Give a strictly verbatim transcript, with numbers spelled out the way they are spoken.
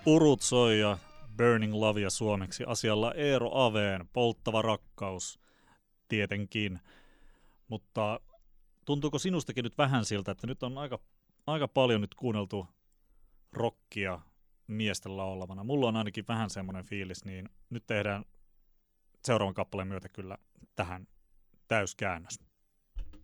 Urut soi ja Burning Lovea suomeksi asialla Eero Aveen Polttava rakkaus tietenkin. Mutta tuntuuko sinustakin nyt vähän siltä, että nyt on aika, aika paljon nyt kuunneltu rockia miesten laulamana? Mulla on ainakin vähän semmoinen fiilis, niin nyt tehdään seuraavan kappaleen myötä kyllä tähän täyskäännös.